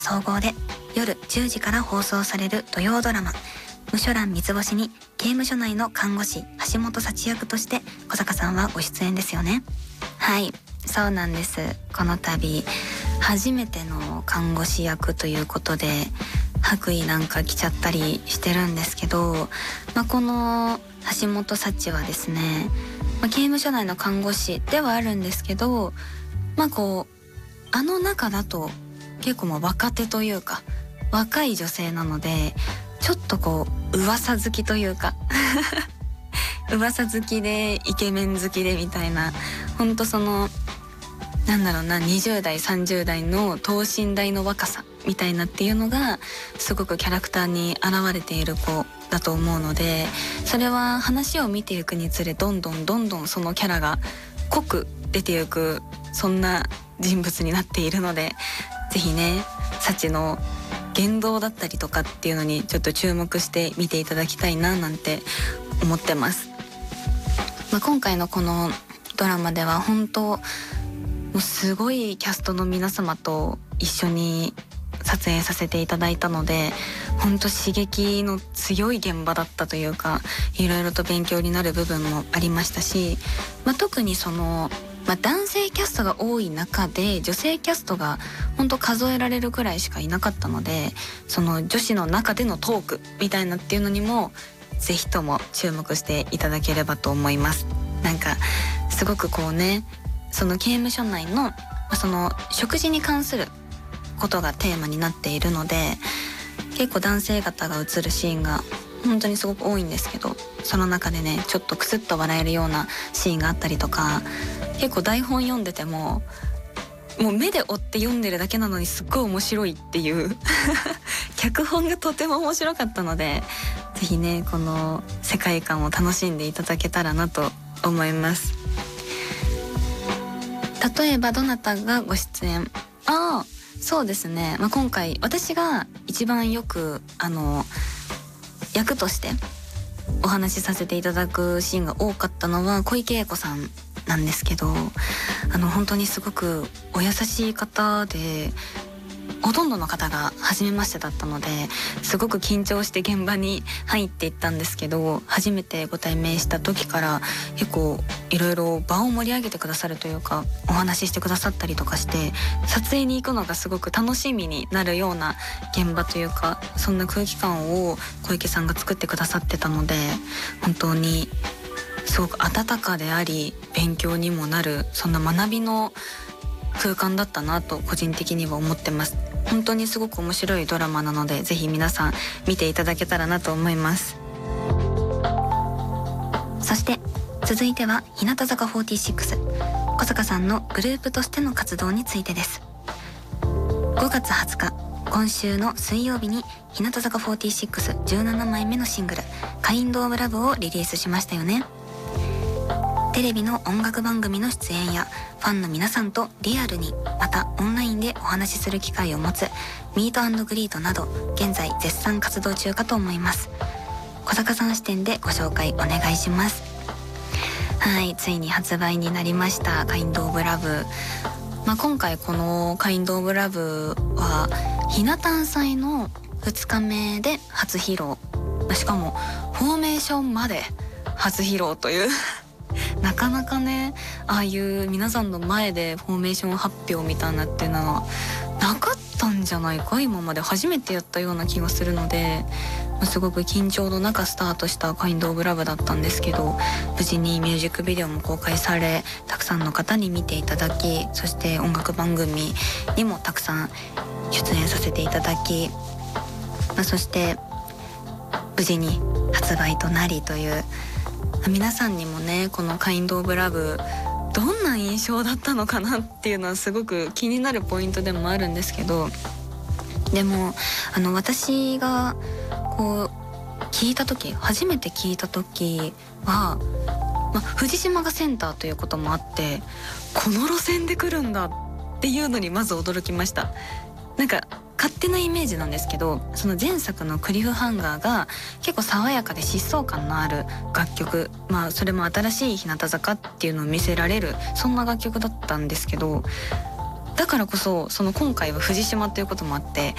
総合で夜10時から放送される土曜ドラマ無所欄三つ星に刑務所内の看護師橋本幸役として小坂さんはご出演ですよね。はい、そうなんです。この度初めての看護師役ということで白衣なんか着ちゃったりしてるんですけど、この橋本幸はですね、刑務所内の看護師ではあるんですけど、あの中だと結構若手というか若い女性なので、ちょっと噂好きというか噂好きでイケメン好きでみたいな、ほんと20代30代の等身大の若さみたいなっていうのがすごくキャラクターに現れている子だと思うので、それは話を見ていくにつれどんどんそのキャラが濃く出ていく、そんな人物になっているので、ぜひね幸の言動だったりとかっていうのにちょっと注目して見ていただきたいななんて思ってます。今回のこのドラマでは本当もうすごいキャストの皆様と一緒に撮影させていただいたので、本当刺激の強い現場だったというか、いろいろと勉強になる部分もありましたし、特に男性キャストが多い中で女性キャストが本当数えられるくらいしかいなかったので、その女子の中でのトークみたいなっていうのにもぜひとも注目していただければと思います。すごくその刑務所内のその食事に関することがテーマになっているので、結構男性方が映るシーンが本当にすごく多いんですけど、その中でねちょっとクスッと笑えるようなシーンがあったりとか、結構台本読んでてもう目で追って読んでるだけなのにすっごい面白いっていう脚本がとても面白かったので、ぜひねこの世界観を楽しんでいただけたらなと思います。例えばどなたがご出演？そうですね、今回私が一番よく役としてお話しさせていただくシーンが多かったのは小池栄子さんなんですけど、本当にすごくお優しい方で、ほとんどの方が初めましてだったので、すごく緊張して現場に入っていったんですけど、初めてご対面した時から結構いろいろ場を盛り上げてくださるというか、お話ししてくださったりとかして、撮影に行くのがすごく楽しみになるような現場というか、そんな空気感を小池さんが作ってくださってたので、本当にすごく温かであり勉強にもなる、そんな学びの空間だったなと個人的には思ってます。本当にすごく面白いドラマなので、ぜひ皆さん見ていただけたらなと思います。そして続いては日向坂46、小坂さんのグループとしての活動についてです。5月20日、今週の水曜日に日向坂4617枚目のシングル「カインド・オブ・ラブ」をリリースしましたよね。テレビの音楽番組の出演やファンの皆さんとリアルにまたオンラインでお話しする機会を持つミート&グリートなど、現在絶賛活動中かと思います。小坂さん視点でご紹介お願いします。はい、ついに発売になりましたカインド・オブ・ラブ。今回このカインド・オブ・ラブはひな誕祭の2日目で初披露、しかもフォーメーションまで初披露というなかなかね、ああいう皆さんの前でフォーメーション発表みたいなっていうのはなかったんじゃないか、今まで初めてやったような気がするので、すごく緊張の中スタートしたカインド・オブ・ラブだったんですけど、無事にミュージックビデオも公開され、たくさんの方に見ていただき、そして音楽番組にもたくさん出演させていただき、そして無事に発売となりという、皆さんにもねこのカインド・オブ・ラブどんな印象だったのかなっていうのはすごく気になるポイントでもあるんですけど、でも私が初めて聞いた時は、藤島がセンターということもあって、この路線で来るんだっていうのにまず驚きました。勝手なイメージなんですけど、その前作のクリフハンガーが結構爽やかで疾走感のある楽曲、それも新しい日向坂っていうのを見せられる、そんな楽曲だったんですけど、 だからこそその今回は藤島ということもあって